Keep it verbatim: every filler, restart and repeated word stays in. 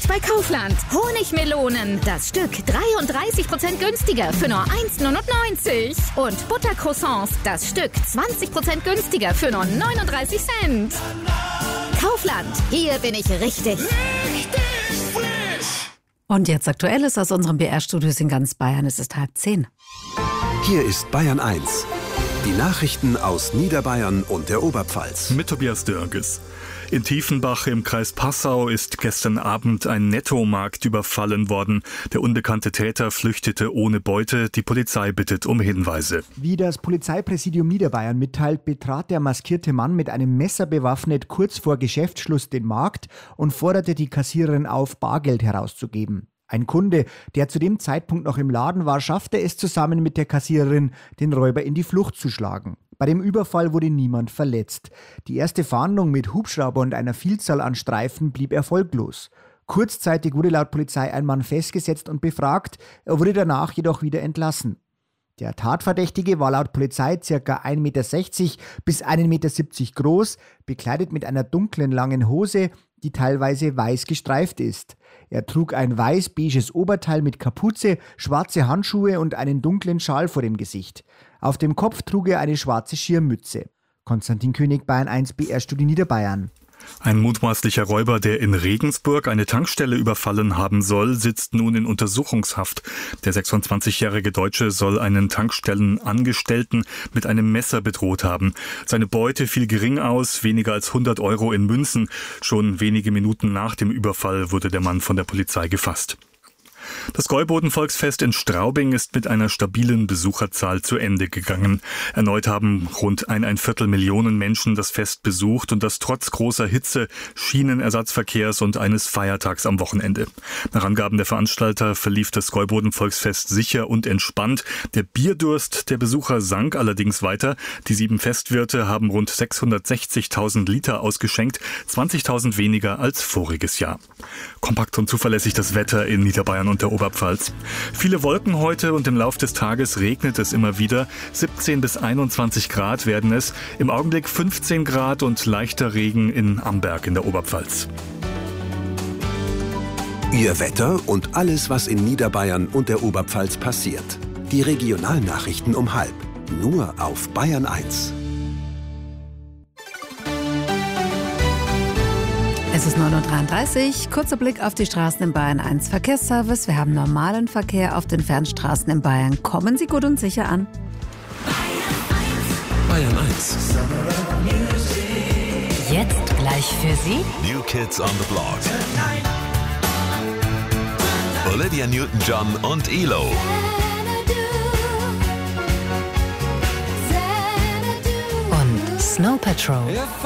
Jetzt bei Kaufland. Honigmelonen. Das Stück dreiunddreißig Prozent günstiger für nur eins Komma neunundneunzig. Und Buttercroissants. Das Stück zwanzig Prozent günstiger für nur neununddreißig Cent. Kaufland. Hier bin ich richtig. Richtig frisch. Und jetzt Aktuelles aus unserem B R-Studios in ganz Bayern. Es ist halb zehn. Hier ist Bayern eins. Die Nachrichten aus Niederbayern und der Oberpfalz. Mit Tobias Dörges. In Tiefenbach im Kreis Passau ist gestern Abend ein Nettomarkt überfallen worden. Der unbekannte Täter flüchtete ohne Beute. Die Polizei bittet um Hinweise. Wie das Polizeipräsidium Niederbayern mitteilt, betrat der maskierte Mann mit einem Messer bewaffnet kurz vor Geschäftsschluss den Markt und forderte die Kassiererin auf, Bargeld herauszugeben. Ein Kunde, der zu dem Zeitpunkt noch im Laden war, schaffte es zusammen mit der Kassiererin, den Räuber in die Flucht zu schlagen. Bei dem Überfall wurde niemand verletzt. Die erste Fahndung mit Hubschrauber und einer Vielzahl an Streifen blieb erfolglos. Kurzzeitig wurde laut Polizei ein Mann festgesetzt und befragt, er wurde danach jedoch wieder entlassen. Der Tatverdächtige war laut Polizei ca. ein Meter sechzig bis ein Meter siebzig groß, bekleidet mit einer dunklen langen Hose, die teilweise weiß gestreift ist. Er trug ein weiß-beiges Oberteil mit Kapuze, schwarze Handschuhe und einen dunklen Schal vor dem Gesicht. Auf dem Kopf trug er eine schwarze Schirmmütze. Konstantin König, Bayern eins, B R-Studio Niederbayern. Ein mutmaßlicher Räuber, der in Regensburg eine Tankstelle überfallen haben soll, sitzt nun in Untersuchungshaft. Der sechsundzwanzigjährige Deutsche soll einen Tankstellenangestellten mit einem Messer bedroht haben. Seine Beute fiel gering aus, weniger als hundert Euro in Münzen. Schon wenige Minuten nach dem Überfall wurde der Mann von der Polizei gefasst. Das Gäuboden-Volksfest in Straubing ist mit einer stabilen Besucherzahl zu Ende gegangen. Erneut haben rund eineinviertel Millionen Menschen das Fest besucht und das trotz großer Hitze, Schienenersatzverkehrs und eines Feiertags am Wochenende. Nach Angaben der Veranstalter verlief das Gäuboden-Volksfest sicher und entspannt. Der Bierdurst der Besucher sank allerdings weiter. Die sieben Festwirte haben rund sechshundertsechzigtausend Liter ausgeschenkt, zwanzigtausend weniger als voriges Jahr. Kompakt und zuverlässig das Wetter in Niederbayern und der Oberpfalz. Viele Wolken heute und im Lauf des Tages regnet es immer wieder. siebzehn bis einundzwanzig Grad werden es. Im Augenblick fünfzehn Grad und leichter Regen in Amberg in der Oberpfalz. Ihr Wetter und alles, was in Niederbayern und der Oberpfalz passiert. Die Regionalnachrichten um halb. Nur auf Bayern eins. Es ist neun Uhr dreiunddreißig. Kurzer Blick auf die Straßen in Bayern eins Verkehrsservice. Wir haben normalen Verkehr auf den Fernstraßen in Bayern. Kommen Sie gut und sicher an. Bayern eins. Jetzt gleich für Sie New Kids on the Block. Olivia Newton-John und E L O. und Snow Patrol.